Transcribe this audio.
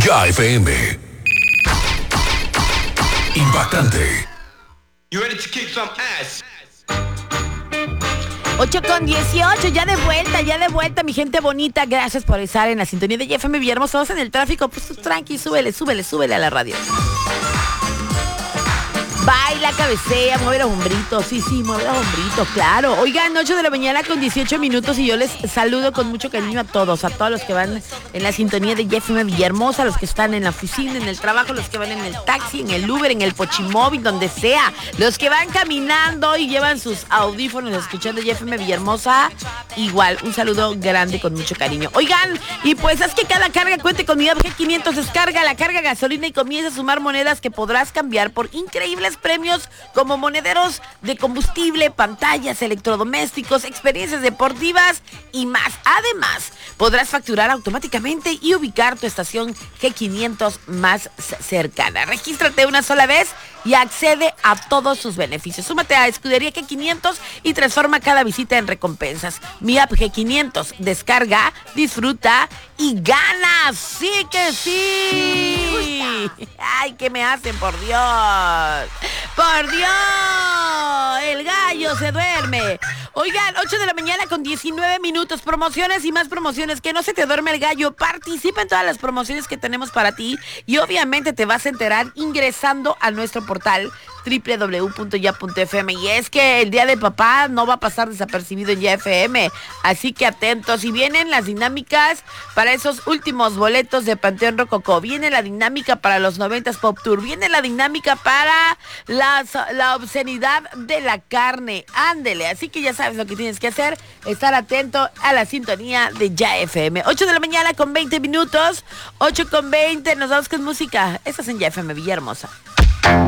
Ya FM. Impactante. You ready to kick some ass? 8:18, ya de vuelta, mi gente bonita. Gracias por estar en la sintonía de FM Villahermosa. Todos en el tráfico, pues tranqui, súbele a la radio. Baila, cabecea, mueve los hombritos. Sí, mueve los hombritos, claro. Oigan, 8 de la mañana con 18 minutos y yo les saludo con mucho cariño a todos los que van en la sintonía de FM Villahermosa, los que están en la oficina, en el trabajo, los que van en el taxi, en el Uber, en el Pochimóvil, donde sea, los que van caminando y llevan sus audífonos escuchando FM Villahermosa, igual, un saludo grande con mucho cariño. Oigan, y pues haz que cada carga cuente con mi app G500, descarga la carga gasolina y comienza a sumar monedas que podrás cambiar por increíbles premios como monederos de combustible, pantallas, electrodomésticos, experiencias deportivas y más. Además, podrás facturar automáticamente y ubicar tu estación G500 más cercana. Regístrate una sola vez y accede a todos sus beneficios. Súmate a Escudería G500 y transforma cada visita en recompensas. Mi app G500, descarga, disfruta y gana. ¡Sí que sí! ¡Ay, qué me hacen, por Dios! ¡Por Dios! El gallo se duerme. Oigan, 8 de la mañana con 19 minutos. Promociones y más promociones. Que no se te duerme el gallo. Participa en todas las promociones que tenemos para ti. Y obviamente te vas a enterar ingresando a nuestro portal www.ya.fm. Y es que el día de papá no va a pasar desapercibido en Ya FM. Así que atentos. Y vienen las dinámicas para esos últimos boletos de Panteón Rococó. Viene la dinámica para los 90s Pop Tour. Viene la dinámica para la obscenidad de la carne. Ándele. Así que ya sabes lo que tienes que hacer. Estar atento a la sintonía de Ya FM. 8 de la mañana con 20 minutos. 8:20. Nos vamos con música. Estás en Ya FM Villahermosa.